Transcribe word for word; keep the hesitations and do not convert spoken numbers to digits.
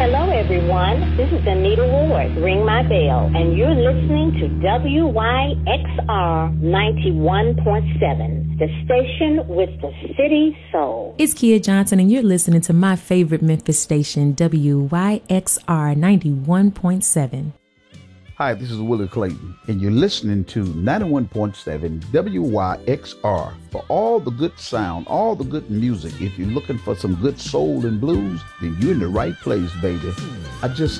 Hello, everyone. This is Anita Ward. Ring my bell. And you're listening to W Y X R ninety-one point seven, the station with the city soul. It's Kia Johnson, and you're listening to my favorite Memphis station, W Y X R ninety-one point seven. Hi, this is Willie Clayton, and you're listening to ninety-one point seven W Y X R. For all the good sound, all the good music, if you're looking for some good soul and blues, then you're in the right place, baby. I just